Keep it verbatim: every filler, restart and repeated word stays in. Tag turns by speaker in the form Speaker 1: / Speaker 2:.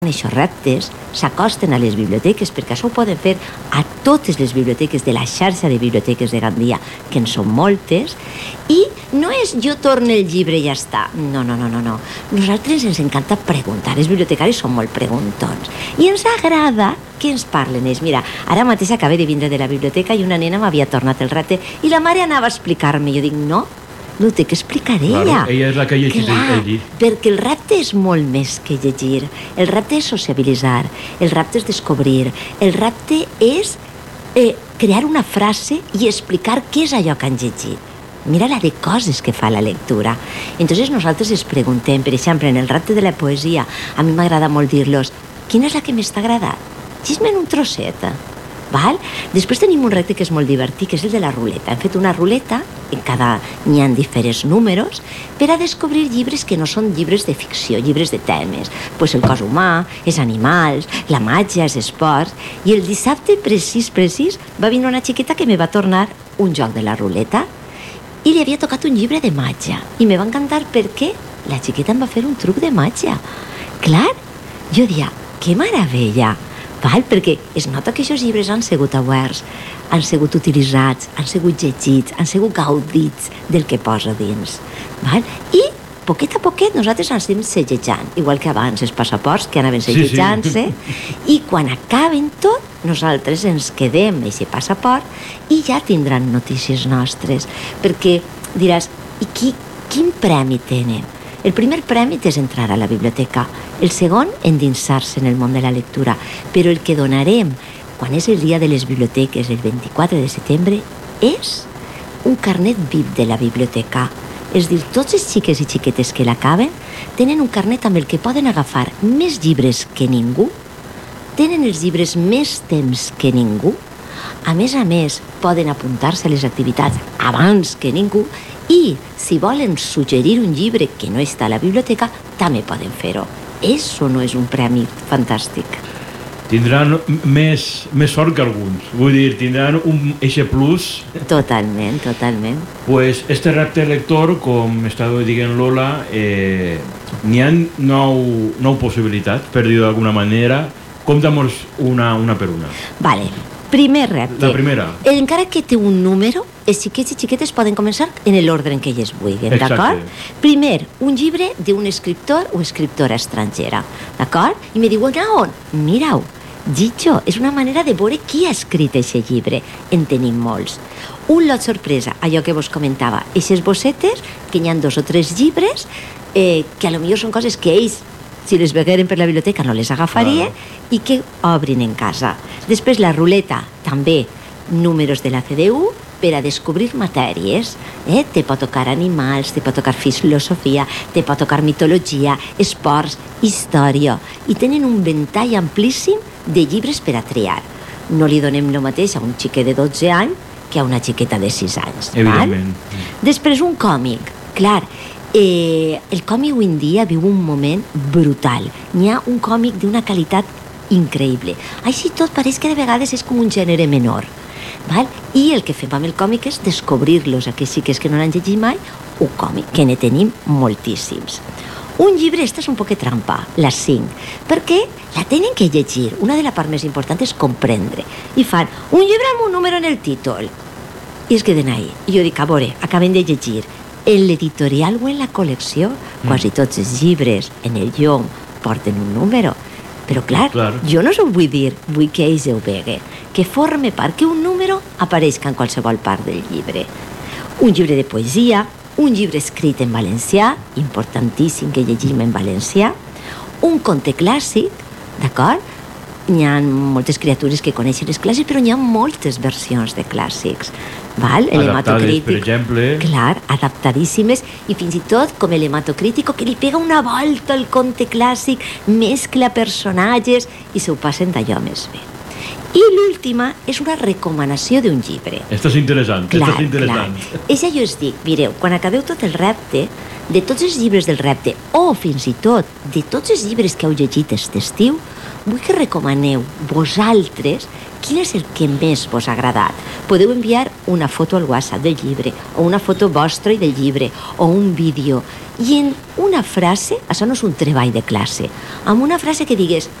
Speaker 1: aquests reptes s'acosten a les biblioteques, perquè això ho poden fer a totes les biblioteques de la xarxa de biblioteques de Gandia, que en són moltes, i no és jo torne el llibre i ja està. No, no, no, no, no. Nosaltres ens encanta preguntar, els bibliotecaris són molt preguntons, i ens agrada que ens parlen ells. Mira, ara mateix acabé de vindre de la biblioteca i una nena m'havia tornat el repte i la mare anava a explicar-me. Jo dic, no, no té que explicar ella.
Speaker 2: Claro, ella és la que llegit el llibre.
Speaker 1: Perquè el repte és molt més que llegir. El repte és sociabilitzar, el repte és descobrir, el repte és eh, crear una frase i explicar què és allò que han llegit. Mira la de coses que fa la lectura. Entonces nosaltres es preguntem, per exemple, en el repte de la poesia, a mi m'agrada molt dir-los, quina és la que m'està agradat? Llegeix-me'n un trosset. Val? Després tenim un repte que és molt divertit, que és el de la ruleta. Hem fet una ruleta, en cada n'hi ha diferents números, per a descobrir llibres que no són llibres de ficció, llibres de temes. Pues el cos humà, els animals, la màgia, els esports. I el dissabte, precís, precís, va vindre una xiqueta que me va tornar un joc de la ruleta i li havia tocat un llibre de màgia. I me va encantar perquè la xiqueta em va fer un truc de màgia. Clar, jo dia, que meravella! Val? Perquè es nota que aquests llibres han sigut oberts, han sigut utilitzats, han sigut llegits, han sigut gaudits del que posa dins. Val? I poquet a poquet nosaltres ens anem segejant, igual que abans els passaports que anaven segejant-se, sí, sí. I quan acaben tot, nosaltres ens quedem amb aquest passaport i ja tindran notícies nostres, perquè diràs, i qui, quin premi tenen? El primer premi és entrar a la biblioteca, el segon, endinsar-se en el món de la lectura, però el que donarem quan és el dia de les biblioteques, el vint-i-quatre de setembre, és un carnet V I P de la biblioteca. És dir, tots els xiques i xiquetes que l'acaben tenen un carnet amb el que poden agafar més llibres que ningú, tenen els llibres més temps que ningú, a més a més poden apuntar-se a les activitats abans que ningú i si volen suggerir un llibre que no està a la biblioteca també poden fer-ho. Això no és un premi fantàstic?
Speaker 2: Tindran més, més sort que alguns. Vull dir, tindran un eixe plus.
Speaker 1: Totalment, totalment.
Speaker 2: Pues este repte lector, com estava dient Lola, eh, n'hi ha nou, nou possibilitats, per dir-ho d'alguna manera. Compta'm-nos una, una per una. Vale.
Speaker 1: Primer repte.
Speaker 2: La primera.
Speaker 1: Encara que té un número, els xiquets i xiquetes poden començar en l'ordre en què ells vulguin, d'acord? Primer, un llibre d'un escriptor o escriptora estrangera, d'acord? I me diuen, on? Mira-ho, Gitxo, és una manera de veure qui ha escrit aquest llibre. En tenim molts. Un lot sorpresa, allò que vos comentava, aquestes bossetes, que hi ha dos o tres llibres, eh, que a lo millor són coses que ells, si les vegueren per la biblioteca no les agafaria, claro, i que obrin en casa. Després la ruleta, també números de la C D U per a descobrir matèries. Eh? Te pot tocar animals, te pot tocar filosofia, te pot tocar mitologia, esports, història. I tenen un ventall amplíssim de llibres per a triar. No li donem el mateix a un xiquet de dotze anys que a una xiqueta de sis anys.
Speaker 2: Evidentment.
Speaker 1: Val? Després un còmic. Clar, Eh, el còmic avui en dia viu un moment brutal. N'hi ha un còmic d'una qualitat increïble. Així tot pareix que de vegades és com un gènere menor. Val? I el que fem amb el còmic és descobrir-los, aquells xiques que no l'han llegit mai, un còmic, que ne tenim moltíssims. Un llibre, esta és un poquet trampa, les cinc, perquè la tenen que llegir. Una de les parts més importants és comprendre. I fan un llibre amb un número en el títol. I es queden ahí. I jo dic, a veure, acabem de llegir. En l'editorial o en la col·lecció, mm. quasi tots els llibres en el llom porten un número. Però clar, clar, jo no s'ho vull dir, vull que ells ho veguen, que forme part, que un número apareixi en qualsevol part del llibre. Un llibre de poesia, un llibre escrit en valencià, importantíssim que llegim en valencià, un conte clàssic, d'acord? N'hi ha moltes criatures que coneixen els clàssics, però n'hi ha moltes versions de clàssics. Val?
Speaker 2: Adaptades, per exemple.
Speaker 1: Clar, adaptadíssimes, i fins i tot com el hematocrítico, que li pega una volta al conte clàssic, mescla personatges i s'ho passen d'allò més bé. I l'última és una recomanació d'un llibre.
Speaker 2: Esto és interessant,
Speaker 1: clar,
Speaker 2: esto és interessant.
Speaker 1: Clar. És allò us dic, mireu, quan acabeu tot el repte, de tots els llibres del repte, o fins i tot de tots els llibres que heu llegit aquest estiu, vull que recomaneu vosaltres quin és el que més vos ha agradat. Podeu enviar una foto al WhatsApp del llibre, o una foto vostra i del llibre, o un vídeo, i en una frase, això no és un treball de classe, amb una frase que digues: